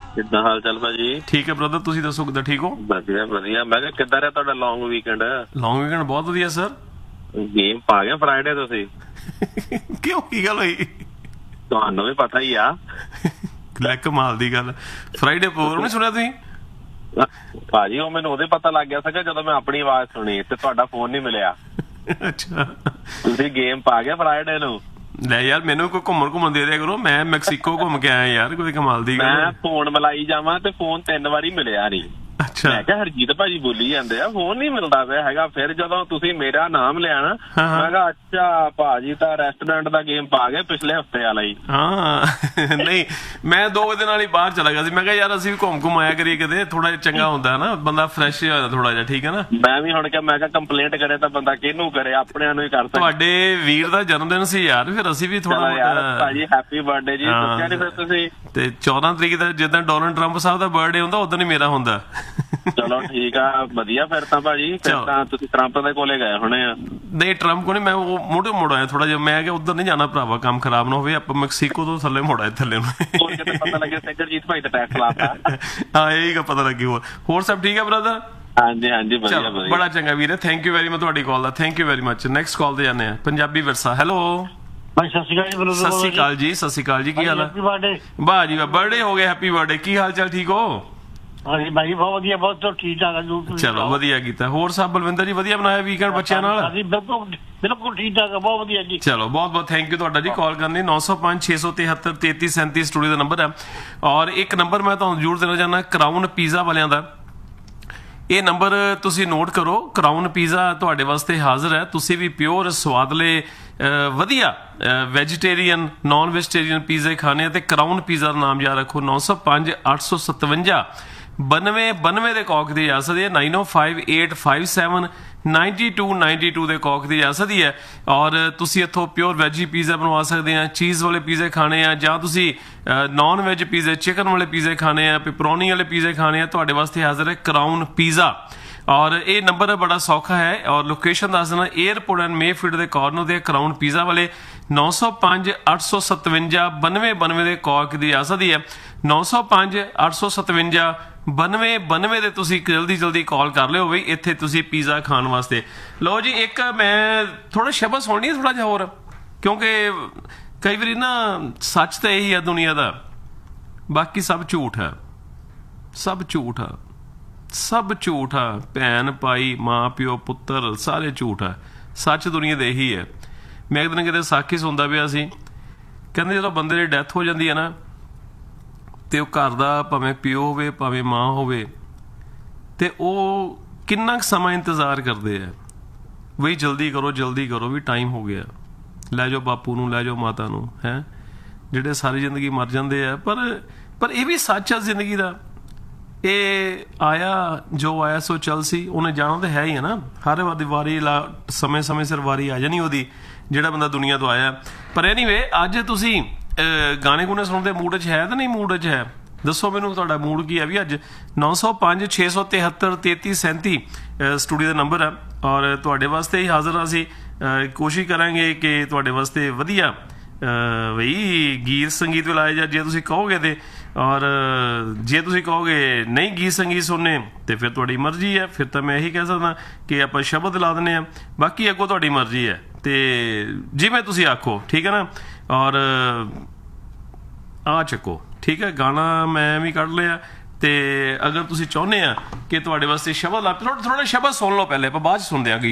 ਕਿੱਦਾਂ ਹਾਲ ਚਾਲ ਭਾਜੀ? ਠੀਕ ਹੈ ਬ੍ਰਦਰ, ਤੁਸੀਂ ਦੱਸੋ ਕਿੱਦਾਂ? ਠੀਕ ਹੋ? ਵਧੀਆ ਵਧੀਆ। ਮੈਂ ਕਿਹਾ ਕਿੱਦਾਂ ਰਿਹਾ ਤੁਹਾਡਾ ਲੌਂਗ ਵੀਕਐਂਡ? ਲੌਂਗ ਵੀਕਐਂਡ ਬਹੁਤ ਵਧੀਆ ਸਰ। ਗੇਮ ਪਾ ਗਿਆ ਫਰਾਈਡੇ ਤੁਸੀਂ? ਕਿਉਂ, ਕੀ ਗੱਲ ਹੋਈ? ਤੁਹਾਨੂੰ ਵੀ ਪਤਾ ਹੀ ਆ। ਲੈ ਕਮਾਲ ਦੀ ਗੱਲ, ਫਰਾਈਡੇ ਪ੍ਰੋਗਰਾਮ ਨਹੀਂ ਸੁਣਿਆ ਤੁਸੀਂ? ਭਾਜੀ ਉਹ ਮੈਨੂੰ ਉਹਦੇ ਪਤਾ ਲੱਗ ਗਿਆ ਸੀਗਾ ਜਦੋਂ ਮੈਂ ਆਪਣੀ ਆਵਾਜ਼ ਸੁਣੀ ਤੇ ਤੁਹਾਡਾ ਫੋਨ ਨਹੀਂ ਮਿਲਿਆ। ਅੱਛਾ, ਤੁਸੀਂ ਗੇਮ ਪਾ ਗਿਆ ਫਰਾਈਡੇ ਨੂੰ? ਲੈ ਯਾਰ ਮੈਨੂੰ ਕੋਈ ਘੁੰਮਣ ਦੇ ਦਿਆ ਕਰੋ, ਮੈਂ ਮੈਕਸੀਕੋ ਘੁੰਮ ਕੇ ਆਇਆ ਯਾਰ, ਕੋਈ ਕਮਾਲ ਦੀ ਗੱਲ। ਮੈਂ ਫੋਨ ਮਿਲਾਈ ਜਾਵਾਂ ਤੇ ਫੋਨ 3 ਵਾਰੀ ਮਿਲਿਆ ਨਹੀਂ। ਅੱਛਾ, ਮੈਂ ਕਿਹਾ ਹਰਜੀਤ ਭਾਜੀ ਬੋਲੀ ਜਾਂਦੇ ਆ, ਫੋਨ ਨਹੀਂ ਮਿਲਦਾ ਪਿਆ ਹੈਗਾ। ਫਿਰ ਜਦੋਂ ਤੁਸੀਂ ਮੇਰਾ ਨਾਮ ਲਿਆ ਨਾ, ਮੈਂ ਕਿਹਾ ਅੱਛਾ ਭਾਜੀ ਤਾਂ ਰੈਸਟੋਰੈਂਟ ਦਾ ਗੇਮ ਪਾ ਗਏ ਪਿਛਲੇ ਹਫਤੇ ਵਾਲਾ ਹੀ। ਹਾਂ ਨਹੀਂ, ਮੈਂ 2 ਵਜੇ ਨਾਲ ਹੀ ਬਾਹਰ ਚਲਾ ਗਿਆ ਸੀ। ਮੈਂ ਕਿਹਾ ਯਾਰ ਅਸੀਂ ਵੀ ਘੁੰਮ ਆਇਆ ਕਰੀਏ ਕਿਤੇ, ਥੋੜਾ ਜਿਹਾ ਚੰਗਾ ਹੁੰਦਾ ਨਾ, ਬੰਦਾ ਫਰੈਸ਼ ਹੋ ਜਾਂਦਾ ਥੋੜਾ ਜਿਹਾ। ਠੀਕ ਹੈ ਨਾ? ਮੈਂ ਵੀ ਹੁਣ ਕਿਹਾ, ਮੈਂ ਕਿਹਾ ਕੰਪਲੇਂਟ ਕਰੇ ਤਾਂ ਬੰਦਾ ਕਿਹਨੂੰ ਕਰੇ, ਆਪਣਿਆਂ ਨੂੰ ਹੀ ਕਰ ਸਕਦਾ। ਤੁਹਾਡੇ ਵੀਰ ਦਾ ਜਨਮ ਦਿਨ ਸੀ ਯਾਰ, ਫਿਰ ਅਸੀਂ ਵੀ ਥੋੜਾ ਭਾਜੀ ਹੈਪੀ ਬਰਥਡੇ ਜੀ। ਦੱਸਿਆ ਨੀ ਫਿਰ ਤੁਸੀਂ? ਤੇ 14 ਤਰੀਕ ਦਾ ਜਿੱਦਾਂ ਡੋਨਲਡ ਟਰੰਪ ਸਾਹਿਬ ਦਾ ਬਰਥਡੇ ਹੁੰਦਾ ਉਦੋਂ ਹੀ ਮੇਰਾ ਹੁੰਦਾ। ਚਲੋ ਠੀਕ ਆ, ਵਧੀਆ। ਫਿਰ ਤਾਂ ਭਾਜੀ ਫਿਰ ਤਾਂ ਤੁਸੀਂ ਟਰੰਪ ਦੇ ਕੋਲੇ ਗਏ ਹੋਣੇ ਆ। ਨਹੀਂ ਟਰੰਪ ਕੋਲ ਨਹੀਂ, ਮੈਂ ਉਹ ਮੁੜ ਆਇਆ ਥੋੜਾ ਜਿਹਾ। ਮੈਂ ਕਿਹਾ ਉਧਰ ਨਹੀਂ ਜਾਣਾ ਭਰਾਵਾ, ਕੰਮ ਖਰਾਬ ਨਾ ਹੋਵੇ, ਆਪਾਂ ਮੈਕਸੀਕੋ ਤੋਂ ਥੱਲੇ ਮੁੜ ਆਏ ਥੱਲੇ ਨੂੰ। ਹੋਰ ਕਿਤੇ ਪਤਾ ਲੱਗਿਆ ਸਿਕਰਜੀਤ ਭਾਈ ਦਾ ਟੈਕਸ ਲਾਤਾ। ਹਾਂ ਇਹੀ ਪਤਾ ਲੱਗੀ। ਹੋਰ ਸਭ ਠੀਕ ਹੈ ਬ੍ਰਦਰ? ਹਾਂਜੀ ਹਾਂਜੀ ਵਧੀਆ ਵਧੀਆ, ਬੜਾ ਚੰਗਾ ਵੀਰ, ਥੈਂਕ ਯੂ ਵੈਰੀ ਮਚ ਤੁਹਾਡੀ ਕਾਲ ਦਾ, thank you very much. Next call ਤੇ ਜਾਂਦੇ ਆ। ਪੰਜਾਬੀ ਵਿਰਸਾ, ਹੈਲੋ ਭਾਈ ਸਤਿ ਸ਼੍ਰੀ ਅਕਾਲ ਜੀ। ਸਤਿ ਸ਼੍ਰੀ ਅਕਾਲ ਜੀ, ਸਤਿ ਸ਼੍ਰੀ ਅਕਾਲ ਜੀ, ਕੀ ਹਾਲ ਹੈ? Happy birthday. ਵਾਹ ਜੀ ਵਾਹ, ਬਰਥਡੇ ਹੋ ਗਿਆ, ਹੈਪੀ ਬਰਥਡੇ। ਕੀ ਹਾਲ ਚਾਲ, ਠੀਕ ਹੋ? ਹਾਂਜੀ ਭਾਈ ਬਹੁਤ ਵਧੀਆ, ਬਹੁਤ ਠੀਕ ਠਾਕ। ਚਲੋ ਵਧੀਆ ਕੀਤਾ। ਹੋਰ ਸਭ ਬਲਵਿੰਦਰ ਜੀ ਵਧੀਆ ਬਣਾਇਆ ਵੀਕਐਂਡ ਬੱਚਿਆਂ ਨਾਲ? ਹਾਂਜੀ ਬਿਲਕੁਲ ਬਿਲਕੁਲ ਠੀਕ ਠਾਕ, ਬਹੁਤ ਵਧੀਆ ਜੀ। ਚਲੋ ਬਹੁਤ ਬਹੁਤ ਥੈਂਕ ਯੂ ਤੁਹਾਡਾ ਜੀ ਕਾਲ ਕਰਨ ਲਈ। 905 673 3337 ਸਟੂਡੀਓ ਦਾ ਨੰਬਰ ਹੈ। ਔਰ ਇੱਕ ਨੰਬਰ ਮੈਂ ਤੁਹਾਨੂੰ ਜ਼ਰੂਰ ਦੇਣਾ ਚਾਹੁੰਦਾ, ਕਰਾਊਨ ਪੀਜ਼ਾ ਵਾਲਿਆਂ ਦਾ। ਇਹ ਨੰਬਰ ਤੁਸੀਂ ਨੋਟ ਕਰੋ। ਕਰਾਊਨ ਪੀਜ਼ਾ ਤੁਹਾਡੇ ਵਾਸਤੇ ਹਾਜ਼ਰ ਹੈ। ਤੁਸੀਂ ਵੀ ਪਿਓਰ ਸਵਾਦਲੇ ਵਧੀਆ ਵੈਜੀਟੇਰੀਅਨ ਨਾਨ ਵੈਜੀਟੇਰੀਅਨ ਪੀਜ਼ੇ ਖਾਣੇ ਆ ਤੇ ਕਰਾਊਨ ਪੀਜ਼ਾ ਦਾ ਨਾਮ ਯਾਦ ਰੱਖੋ। 905 857 92 ਦੇ ਕੌਕ ਦੀ ਇਜਾਜ਼ਤ ਹੈ। 905857 9292 ਦੇ ਕੌਕ ਦੀ ਇਜਾਜ਼ਤ ਹੀ ਹੈ। ਔਰ ਤੁਸੀਂ ਇੱਥੋਂ ਪਿਓਰ ਵੈਜੀ ਪੀਜ਼ਾ ਬਣਵਾ ਸਕਦੇ ਆ, ਚੀਜ਼ ਵਾਲੇ ਪੀਜ਼ੇ ਖਾਣੇ ਆ, ਜਾਂ ਤੁਸੀਂ ਨਾਨ ਵੈਜ ਪੀਜ਼ੇ ਚਿਕਨ ਵਾਲੇ ਪੀਜ਼ੇ ਖਾਣੇ ਆ, ਪਿਪਰੋਨੀ ਵਾਲੇ ਪੀਜ਼ੇ ਖਾਣੇ ਆ, ਤੁਹਾਡੇ ਵਾਸਤੇ ਹਾਜ਼ਰ ਹੈ ਕਰਾਊਨ ਪੀਜ਼ਾ। ਔਰ ਇਹ ਨੰਬਰ ਬੜਾ ਸੌਖਾ ਹੈ। ਔਰ ਲੋਕੇਸ਼ਨ ਦੱਸ ਦੇਣਾ, 에ਅਰਪੋਰਟ ਐਂਡ ਮੇਫੀਲਡ ਦੇ ਕਾਰਨਰ ਦੇ ਕਰਾਊਨ ਪੀਜ਼ਾ ਵਾਲੇ। 905 857 92 ਦੇ ਕੌਕ ਦੀ ਇਜਾਜ਼ਤ ਹੀ ਹੈ। 905 857 92 ਦੇ ਤੁਸੀਂ ਜਲਦੀ ਕਾਲ ਕਰ ਲਿਓ ਬਈ, ਇੱਥੇ ਤੁਸੀਂ ਪੀਜ਼ਾ ਖਾਣ ਵਾਸਤੇ। ਲਓ ਜੀ, ਇੱਕ ਮੈਂ ਥੋੜਾ ਸ਼ਬਦ ਸੁਣਨੀ ਥੋੜਾ ਜਿਹਾ ਹੋਰ, ਕਿਉਂਕਿ ਕਈ ਵਾਰੀ ਨਾ ਸੱਚ ਤਾਂ ਇਹੀ ਹੈ ਦੁਨੀਆ ਦਾ, ਬਾਕੀ ਸਭ ਝੂਠ ਹੈ। ਸਭ ਝੂਠ ਆ, ਸਭ ਝੂਠ ਆ। ਭੈਣ ਭਾਈ ਮਾਂ ਪਿਓ ਪੁੱਤਰ ਸਾਰੇ ਝੂਠ ਆ। ਸੱਚ ਦੁਨੀਆ ਦੇ ਇਹੀ ਹੈ। ਮੈਂ ਇੱਕ ਦਿਨ ਕਿਤੇ ਸਾਖੀ ਸੁਣਦਾ ਪਿਆ ਸੀ, ਕਹਿੰਦੇ ਜਦੋਂ ਬੰਦੇ ਦੀ ਡੈਥ ਹੋ ਜਾਂਦੀ ਹੈ ਨਾ, ਤੇ ਉਹ ਘਰ ਦਾ ਭਾਵੇਂ ਪਿਓ ਹੋਵੇ ਭਾਵੇਂ ਮਾਂ ਹੋਵੇ, ਤੇ ਉਹ ਕਿੰਨਾ ਕੁ ਸਮਾਂ ਇੰਤਜ਼ਾਰ ਕਰਦੇ ਆ, ਬਈ ਜਲਦੀ ਕਰੋ ਵੀ ਟਾਈਮ ਹੋ ਗਿਆ, ਲੈ ਜਾਓ ਬਾਪੂ ਨੂੰ, ਲੈ ਜਾਓ ਮਾਤਾ ਨੂੰ, ਹੈ ਜਿਹੜੇ ਸਾਰੀ ਜ਼ਿੰਦਗੀ ਮਰ ਜਾਂਦੇ ਆ। ਪਰ ਇਹ ਵੀ ਸੱਚ ਆ ਜ਼ਿੰਦਗੀ ਦਾ। ਇਹ ਆਇਆ ਜੋ ਆਇਆ ਸੋ ਚੱਲ ਸੀ, ਉਹਨੇ ਜਾਣਾ ਤਾਂ ਹੈ ਹੀ ਹੈ ਨਾ। ਹਰ ਵਾਰੀ ਸਮੇਂ ਸਿਰ ਵਾਰੀ ਆ ਜਾਣੀ ਉਹਦੀ, ਜਿਹੜਾ ਬੰਦਾ ਦੁਨੀਆ ਤੋਂ ਆਇਆ। ਪਰ ਐਨੀਵੇ ਅੱਜ ਤੁਸੀਂ ਗਾਣੇ ਗੁਣੇ ਸੁਣਦੇ ਮੂਡ 'ਚ ਹੈ ਤਾਂ ਨਹੀਂ ਮੂਡ 'ਚ ਹੈ? ਦੱਸੋ ਮੈਨੂੰ ਤੁਹਾਡਾ ਮੂਡ ਕੀ ਹੈ ਵੀ ਅੱਜ। 905 673 3337 ਸਟੂਡੀਓ ਦਾ ਨੰਬਰ ਹੈ। ਔਰ ਤੁਹਾਡੇ ਵਾਸਤੇ ਹੀ ਹਾਜ਼ਰ ਅਸੀਂ ਕੋਸ਼ਿਸ਼ ਕਰਾਂਗੇ ਕਿ ਤੁਹਾਡੇ ਵਾਸਤੇ ਵਧੀਆ ਬਈ ਗੀਤ ਸੰਗੀਤ ਵੀ ਲਾਏ ਜਾ, ਜੇ ਤੁਸੀਂ ਕਹੋਗੇ ਤੇ। ਔਰ ਜੇ ਤੁਸੀਂ ਕਹੋਗੇ ਨਹੀਂ ਗੀਤ ਸੰਗੀਤ ਸੁਣਨੇ ਤੇ ਫਿਰ ਤੁਹਾਡੀ ਮਰਜ਼ੀ ਹੈ। ਫਿਰ ਤਾਂ ਮੈਂ ਇਹੀ ਕਹਿ ਸਕਦਾ ਕਿ ਆਪਾਂ ਸ਼ਬਦ ਲਾ ਦਿੰਦੇ ਹਾਂ, ਬਾਕੀ ਅੱਗੋਂ ਤੁਹਾਡੀ ਮਰਜ਼ੀ ਹੈ ਤੇ ਜਿਵੇਂ ਤੁਸੀਂ ਆਖੋ, ਠੀਕ ਹੈ ਨਾ। ਔਰ ਆ ਚੱਕੋ, ਠੀਕ ਹੈ। ਗਾਣਾ ਮੈਂ ਵੀ ਕੱਢ ਲਿਆ, ਤੇ ਅਗਰ ਤੁਸੀਂ ਚਾਹੁੰਦੇ ਆ ਕਿ ਤੁਹਾਡੇ ਵਾਸਤੇ ਸ਼ਬਦ ਲਾ, ਥੋੜਾ ਸ਼ਬਦ ਸੁਣ ਲਓ ਪਹਿਲੇ, ਆਪਾਂ ਬਾਅਦ ਚ ਸੁਣਦੇ ਆ।